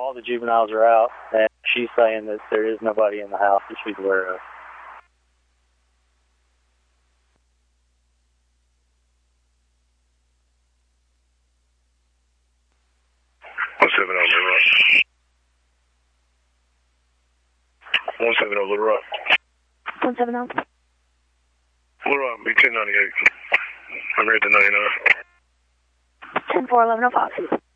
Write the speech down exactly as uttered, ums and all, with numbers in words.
all the juveniles are out, and she's saying that there is nobody in the house that she's aware of. one seven oh Little Rock. one seven oh Little Rock. one seven oh. Little Rock, B ten ninety-eight. I'm here at the ninety-nine. ten four eleven oh five.